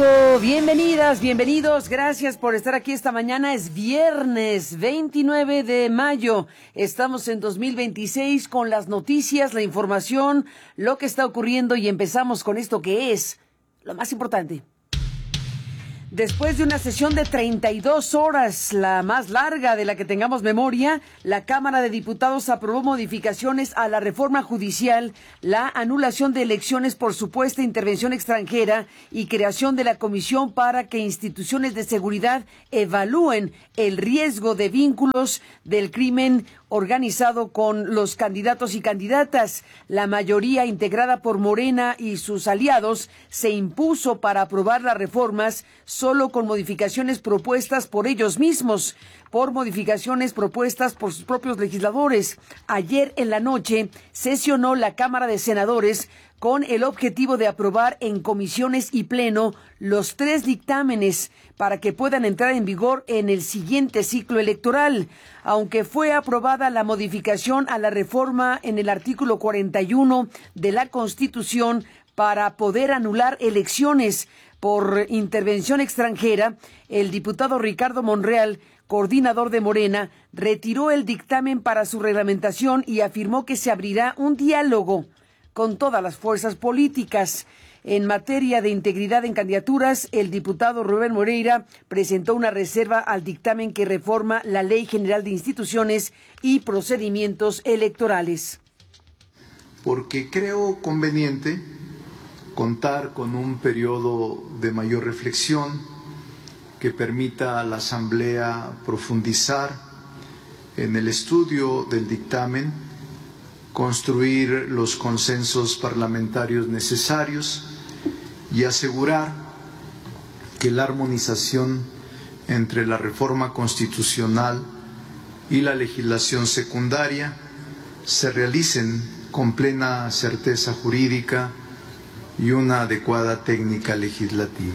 México, bienvenidas, bienvenidos, gracias por estar aquí esta mañana. Es viernes 29 de mayo, estamos en 2026 con las noticias, la información, lo que está ocurriendo y empezamos con esto que es lo más importante. Después de una sesión de 32 horas, la más larga de la que tengamos memoria, la Cámara de Diputados aprobó modificaciones a la reforma judicial, la anulación de elecciones por supuesta intervención extranjera y creación de la comisión para que instituciones de seguridad evalúen el riesgo de vínculos del crimen organizado con los candidatos y candidatas. La mayoría, integrada por Morena y sus aliados, se impuso para aprobar las reformas solo con modificaciones propuestas por ellos mismos, por modificaciones propuestas por sus propios legisladores. Ayer en la noche sesionó la Cámara de Senadores con el objetivo de aprobar en comisiones y pleno los 3 dictámenes para que puedan entrar en vigor en el siguiente ciclo electoral. Aunque fue aprobada la modificación a la reforma en el artículo 41 de la Constitución para poder anular elecciones por intervención extranjera, el diputado Ricardo Monreal, coordinador de Morena, retiró el dictamen para su reglamentación y afirmó que se abrirá un diálogo con todas las fuerzas políticas. En materia de integridad en candidaturas, el diputado Rubén Moreira presentó una reserva al dictamen que reforma la Ley General de Instituciones y Procedimientos Electorales. Porque creo conveniente contar con un periodo de mayor reflexión que permita a la Asamblea profundizar en el estudio del dictamen, construir los consensos parlamentarios necesarios y asegurar que la armonización entre la reforma constitucional y la legislación secundaria se realicen con plena certeza jurídica y una adecuada técnica legislativa.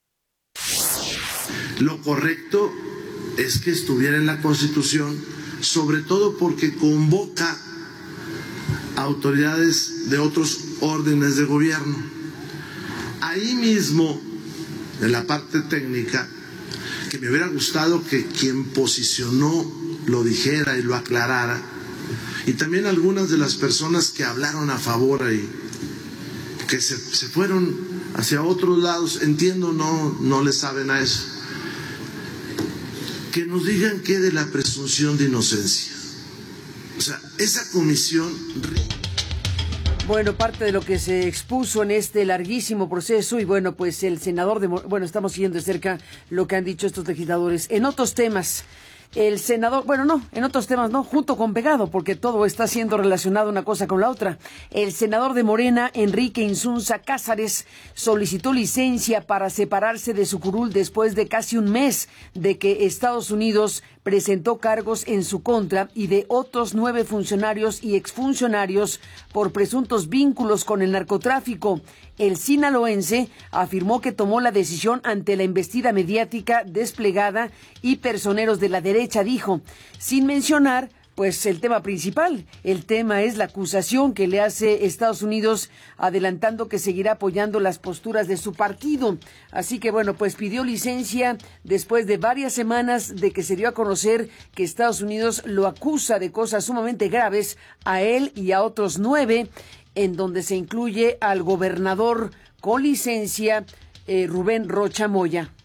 Lo correcto es que estuviera en la Constitución, sobre todo porque convoca a autoridades de otros órdenes de gobierno. Ahí mismo, en la parte técnica, que me hubiera gustado que quien posicionó lo dijera y lo aclarara, y también algunas de las personas que hablaron a favor ahí, que se fueron hacia otros lados, entiendo, no le saben a eso, que nos digan qué de la presunción de inocencia. O sea, esa comisión... Bueno, parte de lo que se expuso en este larguísimo proceso y bueno, pues el senador estamos siguiendo de cerca lo que han dicho estos legisladores. En otros temas, el senador, en otros temas no, junto con pegado, porque todo está siendo relacionado una cosa con la otra. El senador de Morena, Enrique Insunza Cázares, solicitó licencia para separarse de su curul después de casi un mes de que Estados Unidos presentó cargos en su contra y de otros 9 funcionarios y exfuncionarios por presuntos vínculos con el narcotráfico. El sinaloense afirmó que tomó la decisión ante la embestida mediática desplegada y personeros de la derecha, dijo, sin mencionar pues el tema principal. El tema es la acusación que le hace Estados Unidos, adelantando que seguirá apoyando las posturas de su partido. Así que bueno, pues pidió licencia después de varias semanas de que se dio a conocer que Estados Unidos lo acusa de cosas sumamente graves a él y a otros 9, en donde se incluye al gobernador con licencia, Rubén Rocha Moya.